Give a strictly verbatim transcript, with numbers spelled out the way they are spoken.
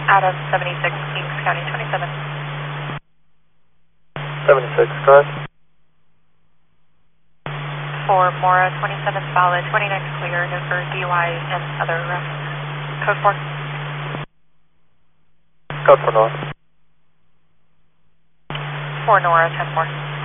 Out of seventy-six, Kings County twenty-seven. seventy-six, go ahead. For Mora twenty-seven solid, twenty-nine clear, no for D U I and other arrests. Code four. Code four Nora. For Nora ten four.